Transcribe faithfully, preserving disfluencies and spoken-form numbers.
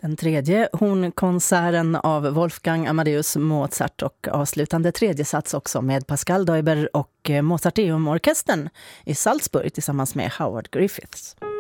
Den tredje hornkonserten av Wolfgang Amadeus Mozart och avslutande tredje sats också med Pascal Deuber och Mozarteum-orkestern i Salzburg tillsammans med Howard Griffiths.